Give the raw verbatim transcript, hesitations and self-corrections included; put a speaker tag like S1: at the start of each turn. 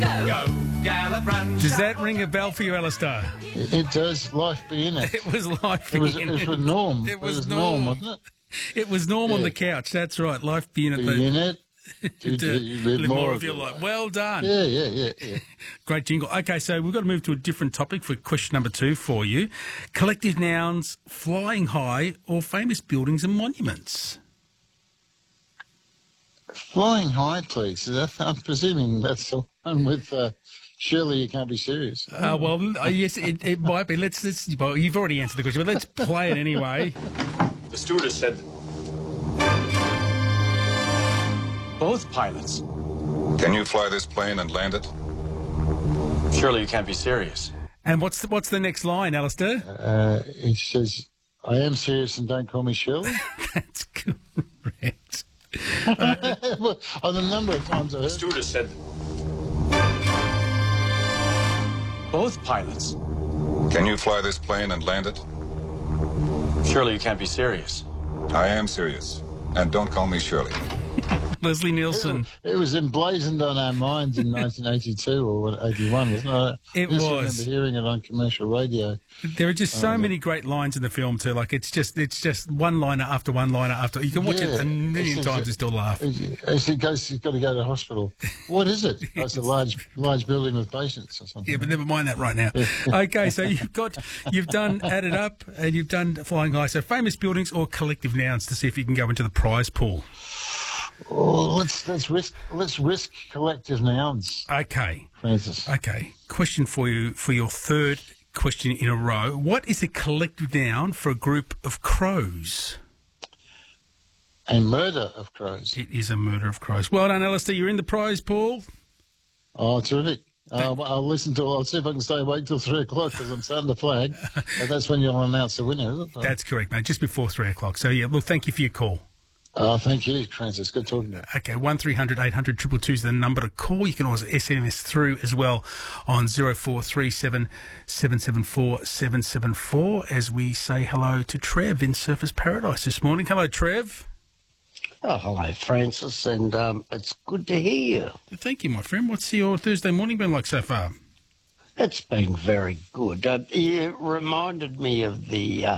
S1: Go, Gallifrey.
S2: Does that ring a bell for you, Alistair?
S3: It, it does. Life be in it.
S2: It was life
S3: It was,
S2: being
S3: it was
S2: in
S3: with Norm.
S2: It was
S3: Norm,
S2: Norm.
S3: wasn't it?
S2: It was Norm on
S3: Yeah.
S2: the couch. That's right. Life being in it.
S3: Be in it.
S2: To
S3: To live
S2: live
S3: more
S2: more
S3: of
S2: of your
S3: your
S2: life.
S3: life.
S2: Well done.
S3: Yeah, yeah, yeah, yeah.
S2: Great jingle. Okay, so we've got to move to a different topic for question number two for you. Collective nouns, flying high, or famous buildings and monuments?
S3: Flying high, please. That- I'm presuming that's the one with uh, Shirley, You Can't Be Serious.
S2: Uh, well, uh, yes, it, it might be. Let's, let's. Well, you've already answered the question, but let's play it anyway.
S4: The stewardess said both pilots.
S5: Can you fly this plane and land it?
S4: Surely you can't be serious.
S2: And what's the, what's the next line, Alistair?
S3: Uh, he says, I am serious and don't call me Shirley.
S2: That's correct.
S3: Well, on the number of times I
S4: The
S3: heard
S4: stewardess said both pilots.
S5: Can you fly this plane and land it?
S4: Surely you can't be serious.
S5: I am serious. And don't call me Shirley.
S2: Leslie Nielsen.
S3: it was emblazoned on our minds in nineteen eighty-two or eighty-one, wasn't it?
S2: It
S3: I just
S2: was.
S3: remember hearing it on commercial radio.
S2: There are just so many great lines in the film too. Like it's just it's just one liner after one liner after. You can watch it
S3: Yeah.
S2: a million
S3: It's-
S2: times and still laugh.
S3: As he goes, he's got to go to hospital. What is it? Oh, it's a large, large building with patients or something.
S2: Yeah, but never mind that right now. Okay, so you've got you've done added up and you've done flying high. So famous buildings or collective nouns to see if you can go into the prize pool.
S3: Oh, let's let's risk let's risk collective nouns,
S2: Okay,
S3: Francis.
S2: okay. Question for you for your third question in a row. What is a collective noun for a group of crows?
S3: A murder of crows.
S2: It is a murder of crows. Well done, Alistair. You're in the prize pool.
S3: Oh, terrific. Uh, well, I'll listen to. I'll see if I can stay awake till three o'clock because I'm starting to flag. And that's when you'll announce the winner, isn't it?
S2: That's correct, mate. Just before three o'clock. So yeah, well, thank you for your call.
S3: Oh, thank you, Francis. Good talking to you.
S2: Okay, one three hundred eight hundred two two two is the number to call. You can always S M S through as well on zero four three seven seven seven four seven seven four as we say hello to Trev in Surfers Paradise this morning. Hello, Trev.
S6: Oh, hello, Francis, and um, it's good to hear you.
S2: Thank you, my friend. What's your Thursday morning been like so far?
S6: It's been very good. Uh, you reminded me of the uh,